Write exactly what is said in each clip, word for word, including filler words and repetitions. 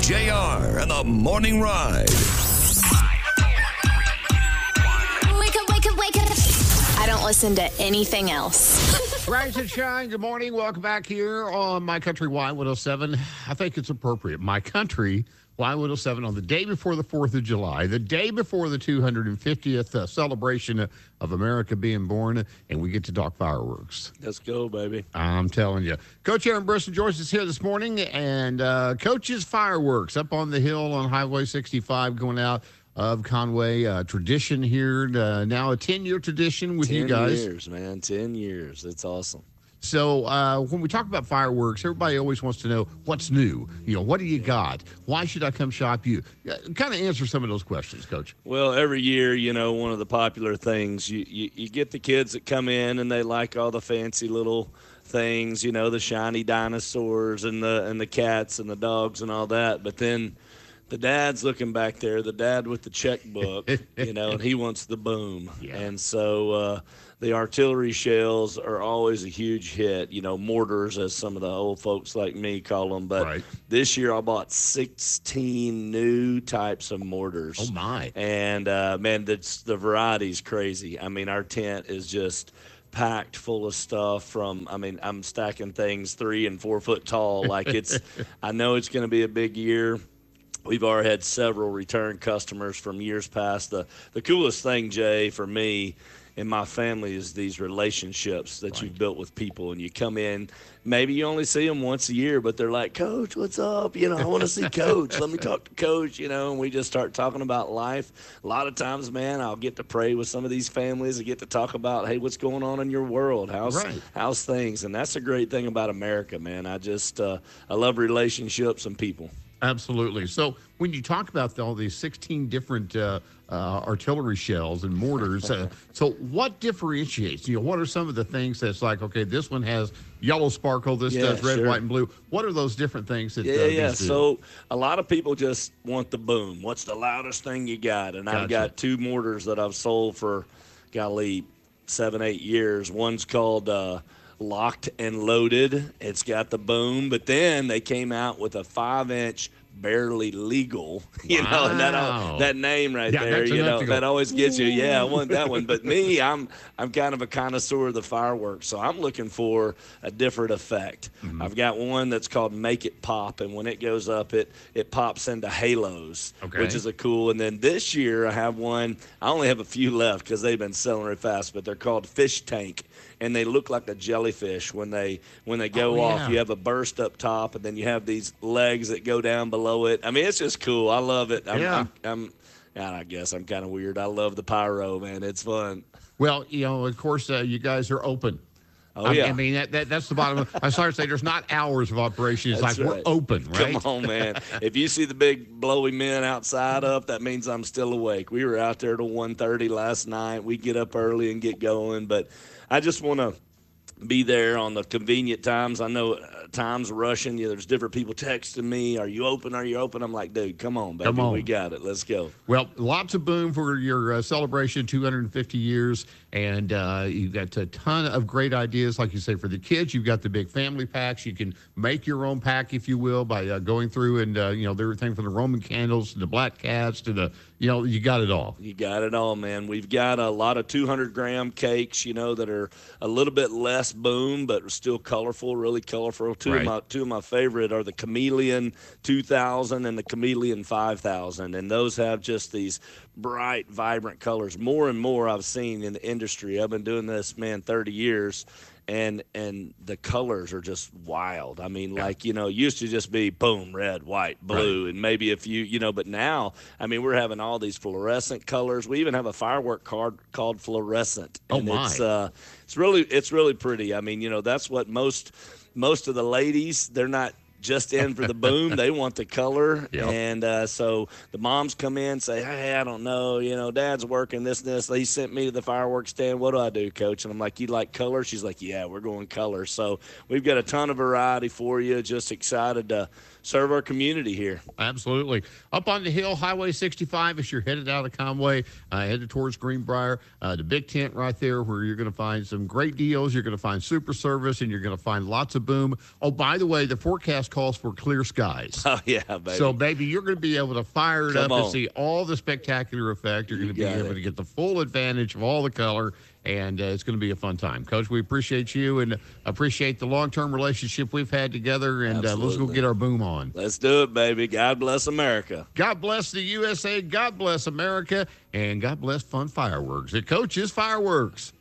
J R and the Morning Ride. Wake up, wake up, wake up. I don't listen to anything else. Rise and shine. Good morning. Welcome back here on My Country Y one oh seven. I think it's appropriate. My Country Y one oh seven on the day before the fourth of July, the day before the two hundred fiftieth uh, celebration of America being born, and we get to talk fireworks. Let's go, baby. I'm telling you. Coach Aaron Briston George is here this morning, and uh, Coach's Fireworks up on the hill on Highway sixty-five going out of Conway. Uh, tradition here, uh, now a ten-year tradition with you guys. ten years, man. ten years. It's awesome. So uh, when we talk about fireworks, everybody always wants to know what's new. You know, what do you got? Why should I come shop you? Uh, kind of answer some of those questions, Coach. Well, every year, you know, one of the popular things, you, you, you get the kids that come in and they like all the fancy little things, you know, the shiny dinosaurs and the and the cats and the dogs and all that. But then the dad's looking back there, the dad with the checkbook, you know, and he wants the boom. Yeah. And so uh, the artillery shells are always a huge hit, you know, mortars, as some of the old folks like me call them. But right. This year I bought sixteen new types of mortars. Oh, my. And, uh, man, that's, the variety's crazy. I mean, our tent is just packed full of stuff from, I mean, I'm stacking things three and four foot tall. Like it's, I know it's going to be a big year. We've already had several return customers from years past. The the coolest thing, Jay, for me and my family is these relationships that right. you've built with people. And you come in, maybe you only see them once a year, but they're like, Coach, what's up? You know, I want to see Coach. Let me talk to Coach, you know, and we just start talking about life. A lot of times, man, I'll get to pray with some of these families and get to talk about, hey, what's going on in your world? How's, right. how's things? And that's a great thing about America, man. I just, uh, I love relationships and people. Absolutely. So when you talk about all these sixteen different uh, uh, artillery shells and mortars, uh, so what differentiates? You know, what are some of the things that's like, okay, this one has yellow sparkle, this yeah, does red, sure. white, and blue. What are those different things that Yeah, uh, yeah. these do? So a lot of people just want the boom. What's the loudest thing you got? And Gotcha. I've got two mortars that I've sold for, golly, seven, eight years. One's called uh, Locked and Loaded. It's got the boom, but then they came out with a five-inch Barely Legal, you wow. know, and that that name right yeah, there, you know, that always gets you. Yeah, I want that one. But me, I'm I'm kind of a connoisseur of the fireworks, so I'm looking for a different effect. Mm-hmm. I've got one that's called Make It Pop, and when it goes up, it it pops into halos, okay. which is a cool. And then this year I have one. I only have a few left because they've been selling it fast, but they're called Fish Tank. And they look like a jellyfish when they when they go oh, off. yeah. You have a burst up top, and then you have these legs that go down below it. I mean, it's just cool. I love it. I'm, yeah. I'm, I'm, I'm I guess I'm kind of weird. I love the pyro, man. It's fun. Well, you know, of course, uh, you guys are open. Oh, I, yeah. I mean, that, that that's the bottom. I'm sorry to say there's not hours of operation. It's That's like right. we're open, right? Come on, man. If you see the big blowy men outside up, that means I'm still awake. We were out there till one thirty last night. We get up early and get going. But I just want to be there on the convenient times. I know uh, times are rushing. You know, there's different people texting me, are you open, are you open? I'm like, dude, come on, baby. Come on. We got it. Let's go. Well, lots of boom for your uh, celebration, two hundred fifty years, and uh, you've got a ton of great ideas, like you say, for the kids. You've got the big family packs. You can make your own pack, if you will, by uh, going through and, uh, you know, everything from the Roman candles to the black cats to the, you know, you got it all. You got it all, man. We've got a lot of two hundred gram cakes, you know, that are a little bit less boom, but still colorful, really colorful. Two right. of my two of my favorite are the Chameleon two thousand and the Chameleon five thousand, and those have just these bright, vibrant colors. More and more I've seen in the industry. I've been doing this, man, thirty years. And and the colors are just wild. I mean, yeah. like, you know, used to just be boom, red, white, blue, right. and maybe a few, you know, but now, I mean, we're having all these fluorescent colors. We even have a firework card called fluorescent. Oh, and my. It's, uh, it's really, it's really pretty. I mean, you know, that's what most, most of the ladies, they're not just in for the boom. They want the color. Yep. And uh, so the moms come in and say, hey, I don't know, you know, Dad's working this and this. He sent me to the fireworks stand. What do I do, Coach? And I'm like, you like color? She's like, yeah, we're going color. So we've got a ton of variety for you. Just excited to serve our community here. Absolutely. Up on the hill, Highway sixty-five, as you're headed out of Conway, uh, headed towards Greenbrier, uh, the big tent right there where you're going to find some great deals. You're going to find super service, and you're going to find lots of boom. Oh, by the way, the forecast calls for clear skies. Oh, yeah, baby. So, baby, you're going to be able to fire it Come up on. and see all the spectacular effect. You're going to be got able it. to get the full advantage of all the color, and uh, it's going to be a fun time. Coach, we appreciate you and appreciate the long-term relationship we've had together, and uh, let's go Absolutely. get our boom on. Let's do it, baby. God bless America. God bless the U S A, God bless America, and God bless fun fireworks. It coaches fireworks.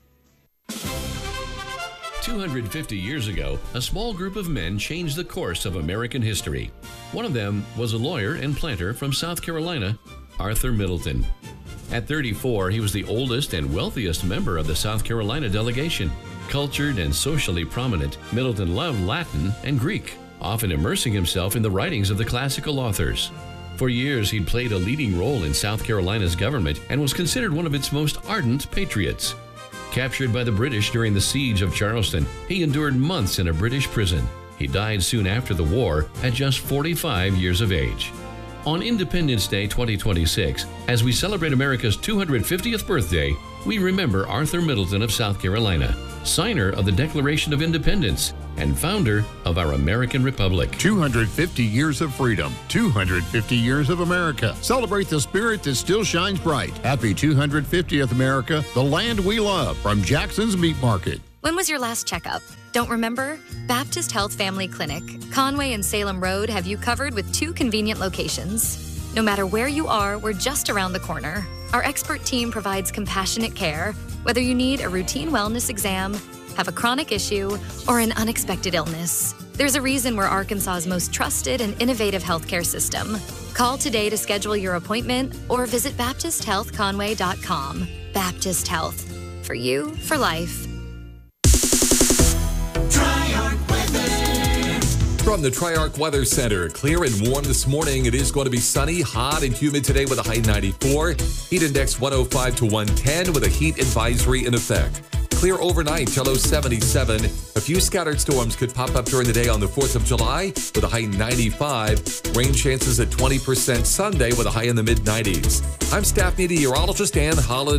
two hundred fifty years ago, a small group of men changed the course of American history. One of them was a lawyer and planter from South Carolina, Arthur Middleton. At thirty-four, he was the oldest and wealthiest member of the South Carolina delegation. Cultured and socially prominent, Middleton loved Latin and Greek, often immersing himself in the writings of the classical authors. For years, he'd played a leading role in South Carolina's government and was considered one of its most ardent patriots. Captured by the British during the siege of Charleston, he endured months in a British prison. He died soon after the war at just forty-five years of age. On Independence Day twenty twenty-six, as we celebrate America's two hundred fiftieth birthday, we remember Arthur Middleton of South Carolina, signer of the Declaration of Independence and founder of our American Republic. two hundred fifty years of freedom, two hundred fifty years of America. Celebrate the spirit that still shines bright. Happy two hundred fiftieth America, the land we love, from Jackson's Meat Market. When was your last checkup? Don't remember? Baptist Health Family Clinic, Conway and Salem Road have you covered with two convenient locations. No matter where you are, we're just around the corner. Our expert team provides compassionate care, whether you need a routine wellness exam, have a chronic issue, or an unexpected illness. There's a reason we're Arkansas's most trusted and innovative healthcare system. Call today to schedule your appointment or visit baptist health conway dot com. Baptist Health. For you, for life. From the Triarch Weather Center, clear and warm this morning. It is going to be sunny, hot, and humid today with a high ninety-four. Heat index one oh five to one ten with a heat advisory in effect. Clear overnight, low seventy-seven. A few scattered storms could pop up during the day on the fourth of July with a high ninety-five. Rain chances at twenty percent Sunday with a high in the mid nineties. I'm staff meteorologist Ann Holland.